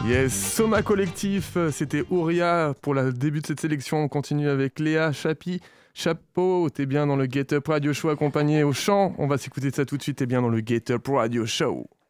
Yes, Soma Collectif, c'était Ouria pour le début de cette sélection. On continue avec Léa Chapeau, t'es bien dans le Get Up Radio Show accompagné au chant. On va s'écouter ça tout de suite, t'es bien dans le Get Up Radio Show.